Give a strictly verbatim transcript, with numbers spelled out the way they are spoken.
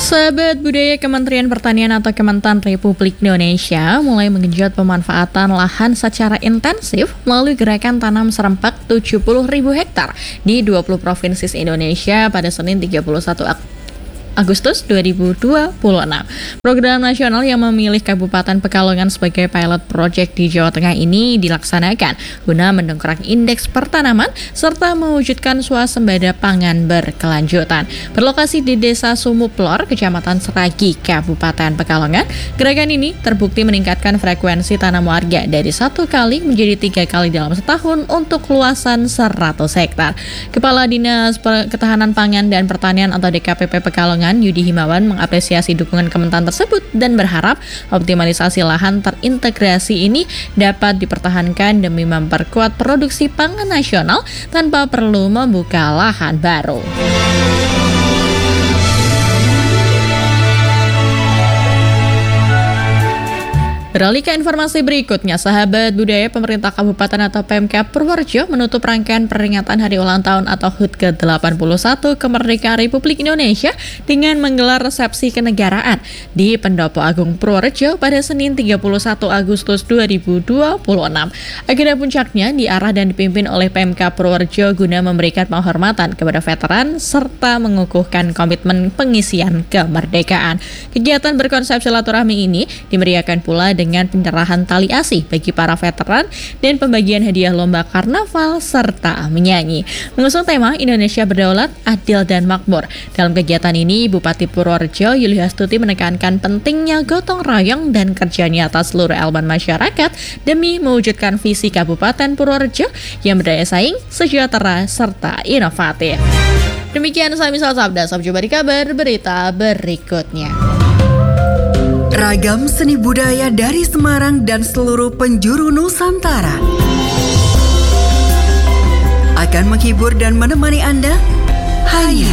Sahabat budaya Kementerian Pertanian atau Kementan Republik Indonesia mulai menggenjot pemanfaatan lahan secara intensif melalui gerakan tanam serempak tujuh puluh ribu hektar di dua puluh provinsi Indonesia pada Senin tiga puluh satu Agustus dua ribu dua puluh enam. Program nasional yang memilih Kabupaten Pekalongan sebagai pilot project di Jawa Tengah ini dilaksanakan guna mendongkrak indeks pertanaman serta mewujudkan swasembada pangan berkelanjutan. Berlokasi di Desa Sumuplor, Kecamatan Seragi, Kabupaten Pekalongan, gerakan ini terbukti meningkatkan frekuensi tanam warga dari satu kali menjadi tiga kali dalam setahun untuk luasan seratus hektar. Kepala Dinas Ketahanan Pangan dan Pertanian atau D K P P Pekalongan Yudi Himawan mengapresiasi dukungan Kementan tersebut dan berharap optimalisasi lahan terintegrasi ini dapat dipertahankan demi memperkuat produksi pangan nasional tanpa perlu membuka lahan baru. Beralih ke informasi berikutnya, sahabat budaya, pemerintah Kabupaten atau Pemkab Purworejo menutup rangkaian peringatan Hari Ulang Tahun atau H U T ke delapan puluh satu Kemerdekaan Republik Indonesia dengan menggelar resepsi kenegaraan di Pendopo Agung Purworejo pada Senin tiga puluh satu Agustus dua ribu dua puluh enam. Agenda puncaknya diarah dan dipimpin oleh Pemkab Purworejo guna memberikan penghormatan kepada veteran serta mengukuhkan komitmen pengisian kemerdekaan. Kegiatan berkonsep silaturahmi ini dimeriahkan pula dengan dengan penyerahan tali asih bagi para veteran dan pembagian hadiah lomba karnaval serta menyanyi. Mengusung tema Indonesia Berdaulat, Adil dan Makmur. Dalam kegiatan ini, Bupati Purworejo Yuli Hastuti menekankan pentingnya gotong royong dan kerja nyata seluruh elemen masyarakat demi mewujudkan visi Kabupaten Purworejo yang berdaya saing, sejahtera serta inovatif. Demikian saya Misal Sabda, sampai jumpa di kabar berita berikutnya. Ragam seni budaya dari Semarang dan seluruh penjuru Nusantara akan menghibur dan menemani Anda hanya